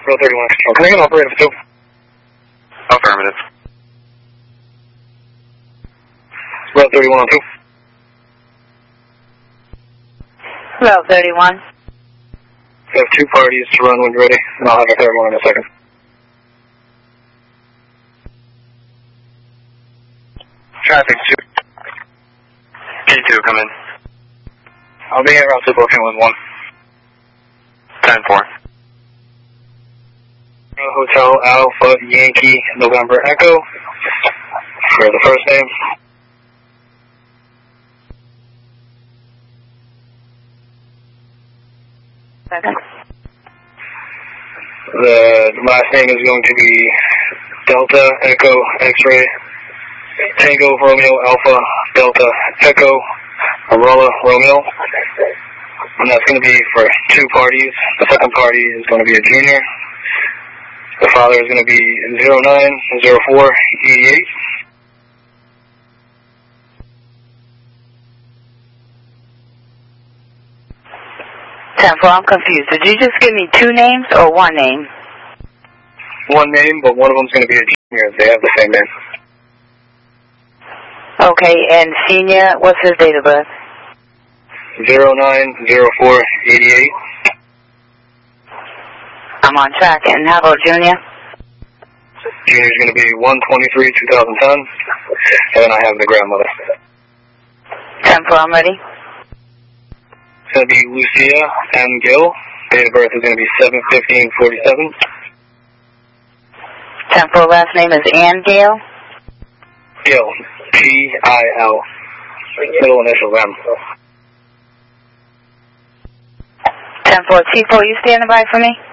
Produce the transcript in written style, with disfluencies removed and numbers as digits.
Row 31 control. Can I get an operator for 2? Affirmative. Row 31 on 2. Row 31. We have 2 parties to run when you're ready, and I'll have a third one in a second. Traffic 2. P2, come in. I'll be at Route 2 booking with 1. 10-4. Hotel Alpha Yankee November Echo for the first name. Second. The last name is going to be Delta Echo X-Ray Tango Romeo Alpha Delta Echo Aurora Romeo. And that's going to be for 2 parties. The second party is going to be a junior. The father is going to be 090488. I'm confused. Did you just give me 2 names or 1 name? 1 name, but one of them's going to be a junior. They have the same name. Okay, and senior, what's his date of birth? 090488. I'm on track. And how about junior? Junior's going to be 1/23/2010, and then I have the grandmother. 10-4, I'm ready. It's going to be Lucia M. Gill. Date of birth is going to be 7/15/47. 10-4, last name is Ann Gale. Gill, G-I-L. Middle initial M. 10-4, T4, you standing by for me?